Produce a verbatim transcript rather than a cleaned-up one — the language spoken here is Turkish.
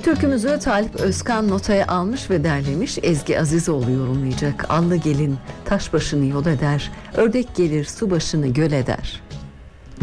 Türkümüzü Talip Özkan notaya almış ve derlemiş. Ezgi Azizoğlu yorumlayacak. Allı gelin taş başını yol eder, ördek gelir su başını göl eder.